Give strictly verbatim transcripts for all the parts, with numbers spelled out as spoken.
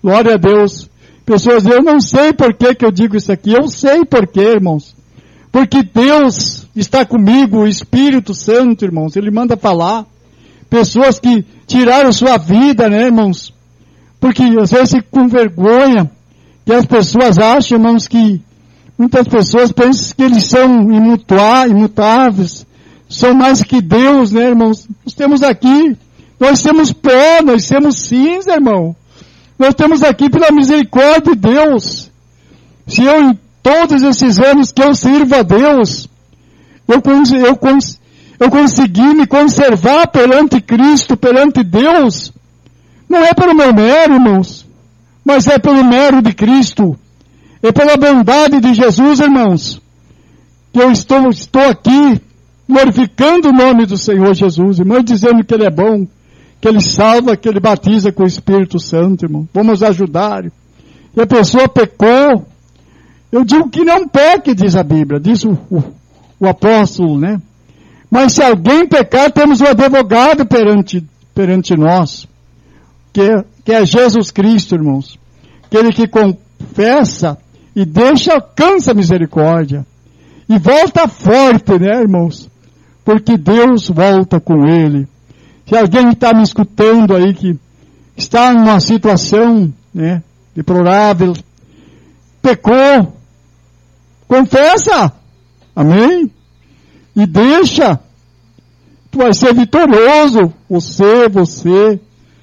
Glória a Deus. Pessoas, eu não sei por que que eu digo isso aqui. Eu sei por quê, irmãos. Porque Deus está comigo, o Espírito Santo, irmãos. Ele manda falar. Pessoas que tiraram sua vida, né, irmãos? Porque às vezes com vergonha, que as pessoas acham, irmãos, que muitas pessoas pensam que eles são imutáveis, imutáveis, são mais que Deus, né, irmãos? Nós temos aqui, nós temos pó, nós temos cinza, irmão. Nós temos aqui pela misericórdia de Deus. Se eu, em todos esses anos que eu sirvo a Deus, eu, eu, eu consegui me conservar perante Cristo, perante Deus, não é pelo meu mérito, irmãos, mas é pelo mérito de Cristo. É pela bondade de Jesus, irmãos, que eu estou, estou aqui glorificando o nome do Senhor Jesus, irmãos, dizendo que Ele é bom, que Ele salva, que Ele batiza com o Espírito Santo, irmão. Vamos ajudar. E a pessoa pecou. Eu digo que não peque, diz a Bíblia, diz o, o, o apóstolo, né? Mas se alguém pecar, temos um advogado perante, perante nós, que é, que é Jesus Cristo, irmãos. Aquele que confessa e deixa, alcança a misericórdia. E volta forte, né, irmãos? Porque Deus volta com ele. Se alguém está me escutando aí que está numa situação, né, deplorável, pecou, confessa, amém? E deixa, tu vai ser vitorioso, você, você,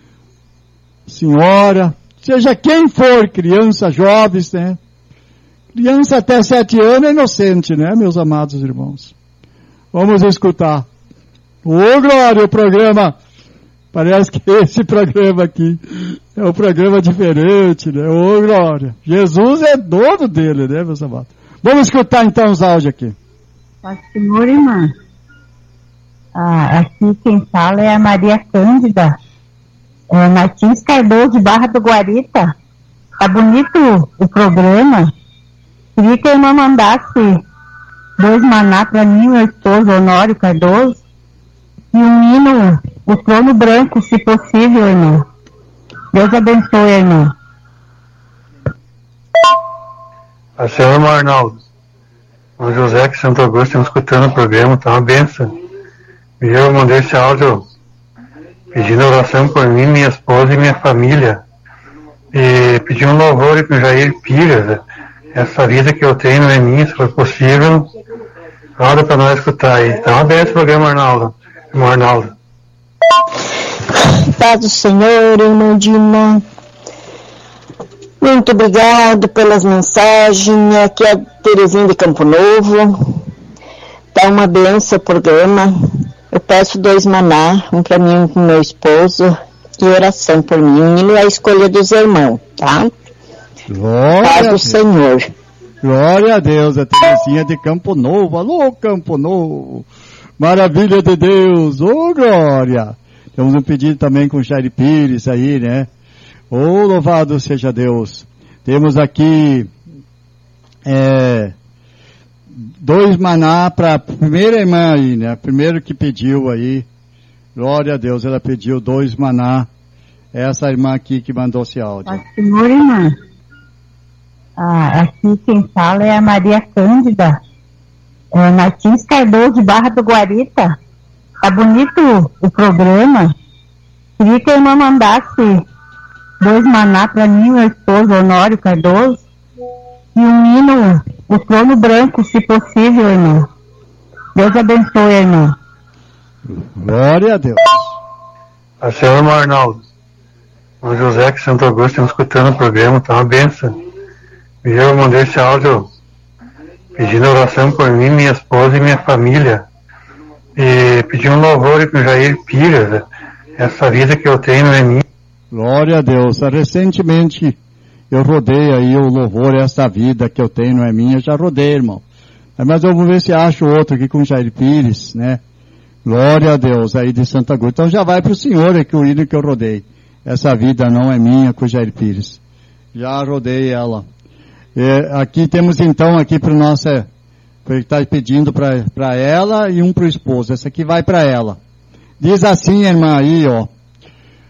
senhora, seja quem for, criança, jovens, né? Criança até sete anos é inocente, né, meus amados irmãos? Vamos escutar. Ô, Glória, o programa, parece que esse programa aqui é um programa diferente, né? Ô, Glória, Jesus é dono dele, né, meus amados? Vamos escutar então os áudios aqui. Paz, Senhor, irmã. Ah, aqui quem fala é a Maria Cândida, é, Martins Cardoso, de Barra do Guarita. Tá bonito o programa. Queria que a irmã mandasse dois maná para mim, meu esposo Honório Cardoso, e um hino, o Trono Branco, se possível, irmão. Deus abençoe, irmão. A senhora irmão Arnaldo, o José que Santo Augusto, estamos escutando o programa, tá uma benção. E eu mandei esse áudio pedindo oração por mim, minha esposa e minha família. E pedi um louvor para o Jair Pires. Essa vida que eu tenho não é minha, se for possível. Ora para nós escutar aí. Tá uma benção o programa, Arnaldo. Irmão Arnaldo. Paz do Senhor, irmão de irmã. Muito obrigado pelas mensagens. Aqui é a Terezinha de Campo Novo. Tá uma benção o programa. Eu peço dois maná, um para mim e um para meu esposo, e oração por mim. O hino é a escolha dos irmãos, tá? Glória Paz a do Deus. Senhor. Glória a Deus, a Terezinha de Campo Novo. Alô, Campo Novo. Maravilha de Deus. Ô, oh, Glória. Temos um pedido também com o Jair Pires aí, né? Ô, oh, louvado seja Deus. Temos aqui é, dois maná para a primeira irmã aí, né? A primeira que pediu aí. Glória a Deus, ela pediu dois maná. Essa irmã aqui que mandou esse áudio. Paz do Senhor, irmã. Ah, aqui quem fala é a Maria Cândida, é, Martins Cardoso, de Barra do Guarita. Tá bonito o programa. Queria que a irmã mandasse dois maná para mim, meu esposo Honório Cardoso, e um hino, o Trono Branco, se possível, irmão. Deus abençoe, irmão. Glória a Deus. A senhora irmão Arnaldo, o José que Santo Augusto, estamos escutando o programa, tá uma benção. E eu mandei esse áudio pedindo oração por mim, minha esposa e minha família. E pedi um louvor para o Jair Pires. Essa vida que eu tenho não é minha. Glória a Deus. Recentemente eu rodei aí o louvor, essa vida que eu tenho não é minha. Já rodei, irmão. Mas eu vou ver se acho outro aqui com o Jair Pires, né? Glória a Deus, aí de Santa Cruz. Então já vai para o Senhor aqui o hino que eu rodei. Essa vida não é minha com o Jair Pires. Já rodei ela. É, aqui temos então aqui para o nosso, ele está pedindo para ela e um para o esposo. Essa aqui vai para ela. Diz assim, irmã, aí, ó.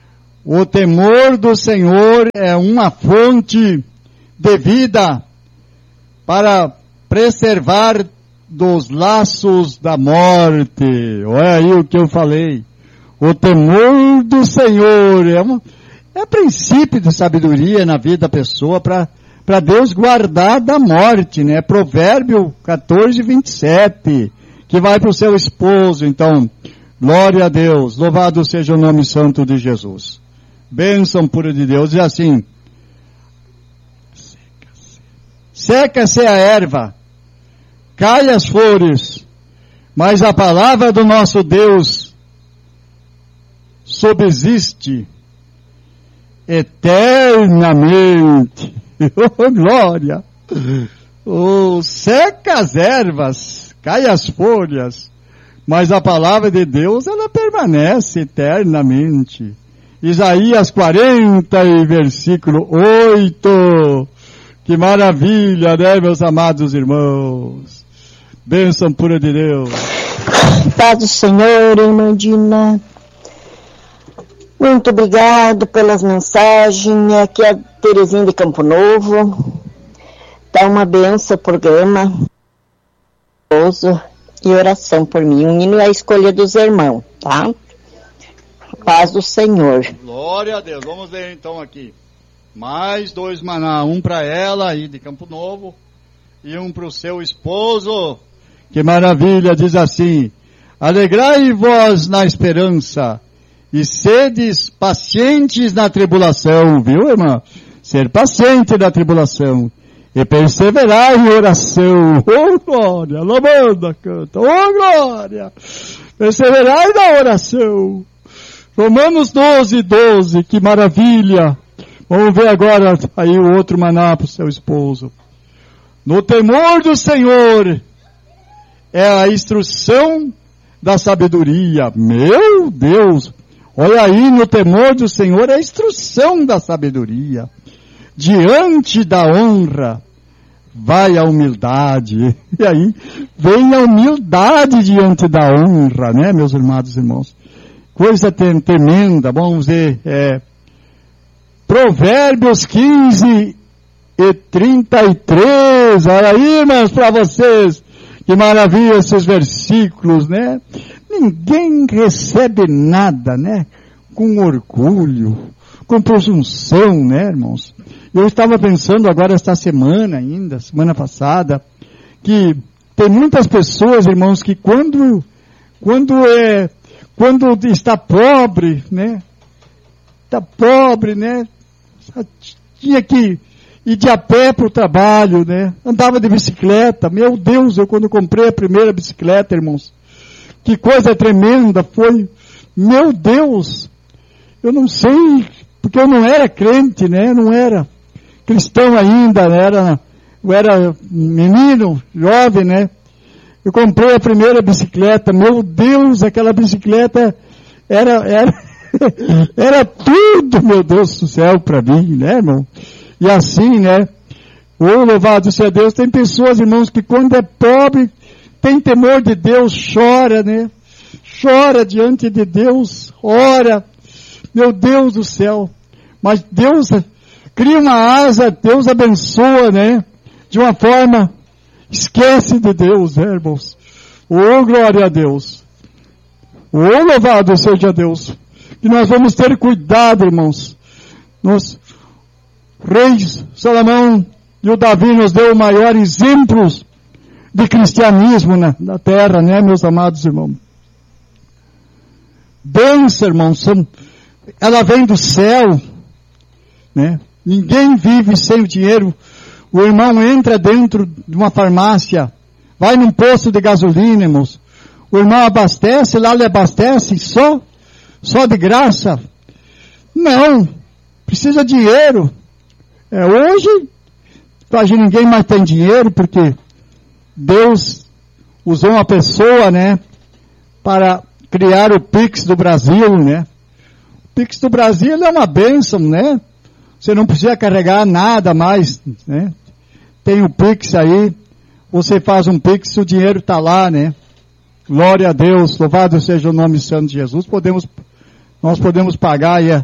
O temor do Senhor é uma fonte de vida para preservar dos laços da morte. Olha aí o que eu falei. O temor do Senhor é, uma, é princípio de sabedoria na vida da pessoa para para Deus guardar da morte, né? Provérbio quatorze, vinte e sete, que vai para o seu esposo. Então, glória a Deus, louvado seja o nome santo de Jesus. Bênção pura de Deus. E assim, seca-se a erva, cai as flores, mas a palavra do nosso Deus subsiste eternamente. Oh, glória! Oh, seca as ervas, cai as folhas, mas a palavra de Deus, ela permanece eternamente. Isaías quarenta, versículo oito. Que maravilha, né, meus amados irmãos? Bênção pura de Deus. Paz do Senhor, irmã Dina. Muito obrigado pelas mensagens. Aqui é a Terezinha de Campo Novo. Tá uma benção o programa. E oração por mim. O hino é a escolha dos irmãos, tá? Paz do Senhor. Glória a Deus. Vamos ler então aqui. Mais dois maná. Um para ela aí de Campo Novo. E um para o seu esposo. Que maravilha. Diz assim: alegrai-vos na esperança. E sedes pacientes na tribulação, viu, irmã? Ser paciente na tribulação. E perseverar em oração. Oh, glória! Lamanda canta. Oh, glória! Perseverai na oração. Romanos doze, doze. Que maravilha! Vamos ver agora aí o outro maná para o seu esposo. No temor do Senhor é a instrução da sabedoria. Meu Deus! Olha aí, no temor do Senhor é a instrução da sabedoria. Diante da honra vai a humildade. E aí vem a humildade diante da honra, né, meus amados irmãos? Coisa tremenda. Vamos ver, é, Provérbios quinze e trinta e três. Olha aí, irmãos, para vocês. Que maravilha esses versículos, né? Ninguém recebe nada, né? Com orgulho, com presunção, né, irmãos? Eu estava pensando agora esta semana ainda, semana passada, que tem muitas pessoas, irmãos, que quando, quando é, quando está pobre, né? Está pobre, né? Tinha que ir de a pé para o trabalho, né? Andava de bicicleta. Meu Deus, eu quando comprei a primeira bicicleta, irmãos, que coisa tremenda foi. Meu Deus, eu não sei, porque eu não era crente, né? Não era cristão ainda, né? Era, eu era menino, jovem, né? Eu comprei a primeira bicicleta. Meu Deus, aquela bicicleta era, era, era tudo, meu Deus do céu, para mim, né, irmão? E assim, né? Oh, louvado seja Deus. Tem pessoas, irmãos, que quando é pobre, tem temor de Deus, chora, né? Chora diante de Deus, ora. Meu Deus do céu. Mas Deus cria uma asa, Deus abençoa, né? De uma forma, esquece de Deus, né, irmãos? Oh, glória a Deus. Oh, louvado seja Deus. E nós vamos ter cuidado, irmãos. Nós, reis Salomão e o Davi nos deu o maior exemplos de cristianismo na, na terra, né, meus amados irmãos? Bênção, irmãos, são, ela vem do céu, né? Ninguém vive sem o dinheiro. O irmão entra dentro de uma farmácia, vai num posto de gasolina, irmãos. O irmão abastece, lá ele abastece só, só de graça. Não, precisa de dinheiro. É, hoje, quase ninguém mais tem dinheiro, porque Deus usou uma pessoa, né, para criar o Pix do Brasil, né. O Pix do Brasil é uma bênção, né. Você não precisa carregar nada mais, né. Tem o Pix aí, você faz um Pix, o dinheiro está lá, né. Glória a Deus, louvado seja o nome santo de Jesus. Podemos, nós podemos pagar aí a,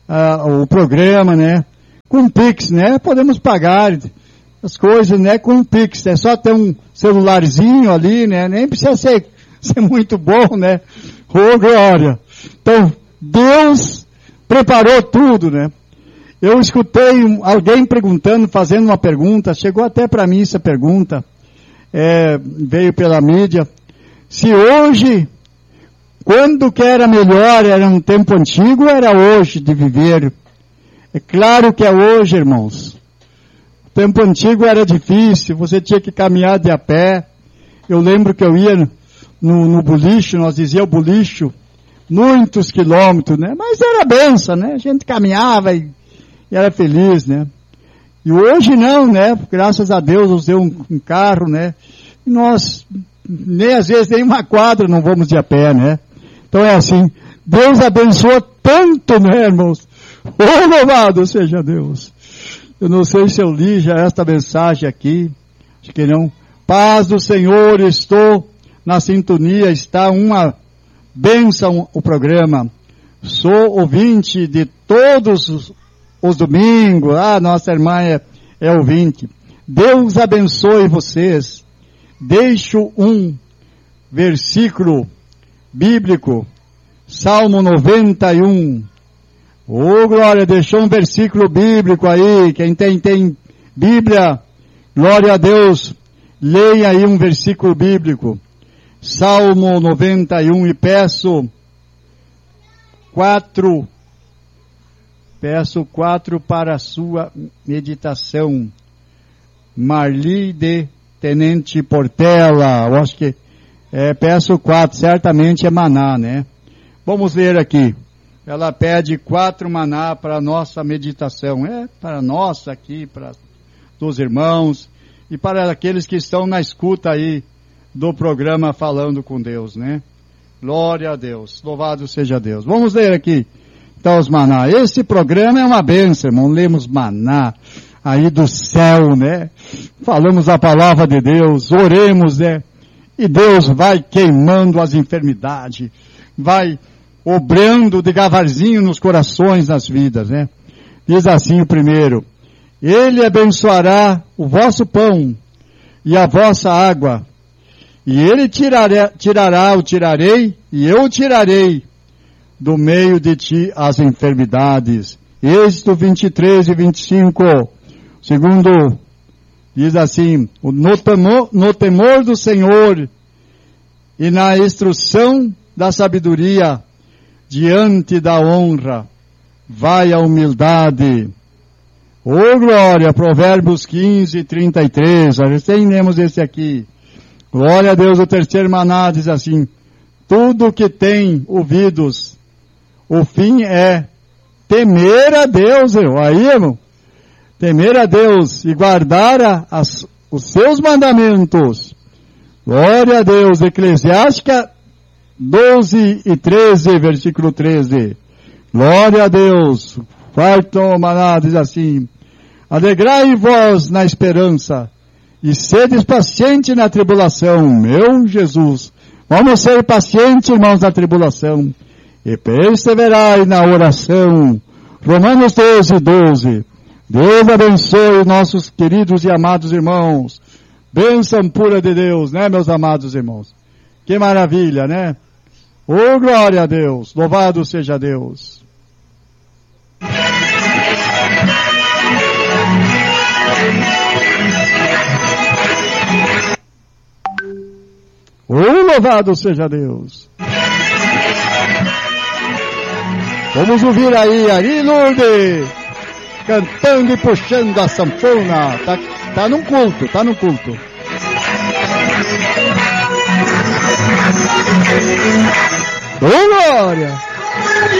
ah, o programa, né? Com Pix, né? Podemos pagar as coisas, né? Com Pix. É só ter um celularzinho ali, né? Nem precisa ser, ser muito bom, né? Ô, glória! Então, Deus preparou tudo, né? Eu escutei alguém perguntando, fazendo uma pergunta, chegou até para mim essa pergunta, é, veio pela mídia, se hoje, quando que era melhor, era um tempo antigo ou era hoje de viver? É claro que é hoje, irmãos. O tempo antigo era difícil, você tinha que caminhar de a pé. Eu lembro que eu ia no, no bolicho, nós dizíamos bolicho, muitos quilômetros, né? Mas era benção, né? A gente caminhava e, e era feliz, né? E hoje não, né? Graças a Deus nos deu um, um carro, né? E nós, nem às vezes, nem uma quadra não vamos de a pé, né? Então é assim, Deus abençoa tanto, né, irmãos? Oh, louvado seja Deus! Eu não sei se eu li já esta mensagem aqui, acho que não. Paz do Senhor, estou na sintonia, está uma bênção o programa. Sou ouvinte de todos os, os domingos. Ah, nossa irmã é, é ouvinte. Deus abençoe vocês. Deixo um versículo bíblico. Salmo noventa e um. Ô, glória, deixou um versículo bíblico aí. Quem tem, tem Bíblia, glória a Deus. Leia aí um versículo bíblico. Salmo noventa e um, e peço quatro, peço quatro para a sua meditação. Marli de Tenente Portela, eu acho que, é, peço quatro, certamente é maná, né? Vamos ler aqui. Ela pede quatro maná para a nossa meditação, é, para nossa aqui, para os irmãos, e para aqueles que estão na escuta aí, do programa Falando com Deus, né? Glória a Deus, louvado seja Deus. Vamos ler aqui, então, os maná. Esse programa é uma bênção, irmão, lemos maná aí do céu, né? Falamos a palavra de Deus, oremos, né? E Deus vai queimando as enfermidades, vai obrando devagarzinho nos corações, nas vidas, né? Diz assim o primeiro, Ele abençoará o vosso pão e a vossa água, e Ele tirará, tirará, o tirarei, e eu o tirarei do meio de ti as enfermidades. Êxodo vinte e três e vinte e cinco. Segundo, diz assim, no temor, no temor do Senhor e na instrução da sabedoria, diante da honra, vai a humildade. Ô, oh, glória, Provérbios quinze, trinta e três, a gente temos esse aqui. Glória a Deus, o terceiro maná diz assim, tudo que tem ouvidos, o fim é temer a Deus, irmão. Aí, irmão, temer a Deus e guardar a, as, os seus mandamentos. Glória a Deus, Eclesiástica doze e treze, versículo treze. Glória a Deus, quarto maná diz assim, alegrai-vos na esperança, e sedes paciente na tribulação, meu Jesus. Vamos ser pacientes, irmãos, na tribulação. E perseverai na oração. Romanos doze, doze. Deus abençoe nossos queridos e amados irmãos. Bênção pura de Deus, né, meus amados irmãos? Que maravilha, né? Oh, glória a Deus. Louvado seja Deus. Oh, louvado seja Deus. Vamos ouvir aí, Ari Lourdes, cantando e puxando a sanfona. Tá, tá num culto, tá num culto. Oh, glória.